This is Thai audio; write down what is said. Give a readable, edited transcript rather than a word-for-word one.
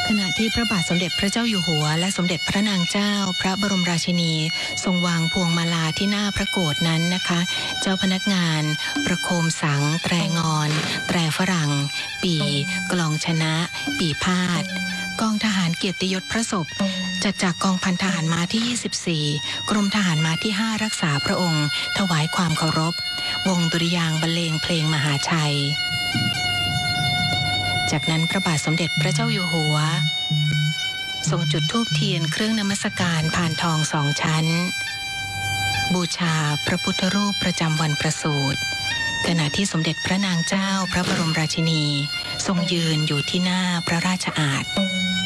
ขณะที่พระบาทสมเด็จพระเจ้าอยู่หัวและสมเด็จพระนางเจ้าพระบรมราชินีทรงวางพวงมาลาที่หน้าพระโกฐนั้นนะคะเจ้าพนักงานประโคมสังแตรงอนแตรฝรั่งปีกลองชนะปีพาดกองทหารเกียรติยศพระศพจัดจากกองพันทหารม้าที่ 24 กรมทหารม้าที่ 5 รักษาพระองค์ถวายความเคารพวงดุริยางค์บรรเลงเพลงมหาชัยจากนั้นพระบาทสมเด็จพระเจ้าอยู่หัวทรงจุดธูปเทียนเครื่องนมัสการพานทอง2 ชั้นบูชาพระพุทธรูปประจำวันประสูติขณะที่สมเด็จพระนางเจ้าพระบรมราชินีทรงยืนอยู่ที่หน้าพระราชอาณ